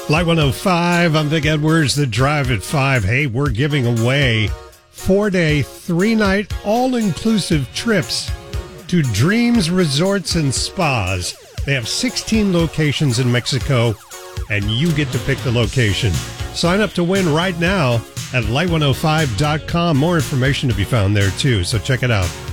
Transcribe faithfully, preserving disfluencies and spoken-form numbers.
Light one oh five, I'm Vic Edwards, The Drive at five. Hey, we're giving away four-day, three-night, all-inclusive trips to Dreams Resorts and Spas. They have sixteen locations in Mexico, and you get to pick the location. Sign up to win right now at light one oh five dot com. More information to be found there, too, so check it out.